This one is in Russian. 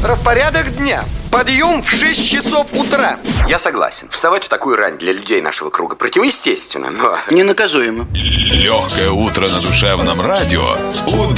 Распорядок дня. Подъем в 6 часов утра. Я согласен. Вставать в такую рань для людей нашего круга противоестественно, но... Ненаказуемо. Легкое утро на душевном радио.